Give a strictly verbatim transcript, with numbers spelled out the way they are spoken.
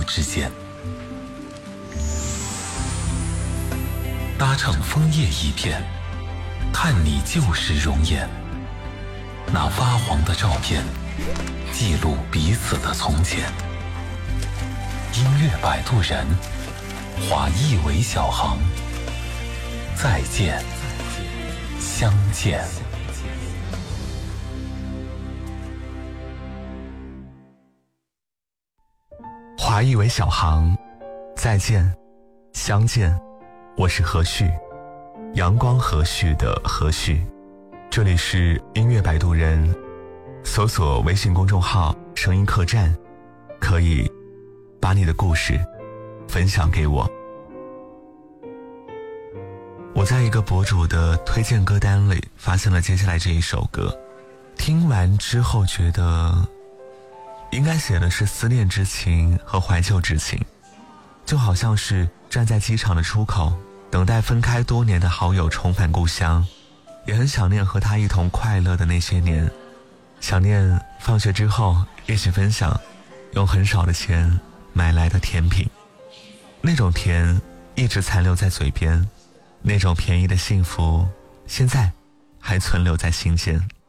之间。搭乘枫叶一片，看你旧时容颜。那发黄的照片，记录彼此的从前。音乐摆渡人，划一尾小航。再见，相见。 划一尾小航，再见，相见。我是何旭，阳光何旭的何旭。这里是音乐摆渡人，搜索微信公众号声音客栈，可以把你的故事分享给我。我在一个博主的推荐歌单里发现了接下来这一首歌，听完之后觉得应该写的是思念之情和怀旧之情，就好像是站在机场的出口，等待分开多年的好友重返故乡，也很想念和他一同快乐的那些年，想念放学之后一起分享用很少的钱买来的甜品，那种甜一直残留在嘴边，那种便宜的幸福现在还存留在心间。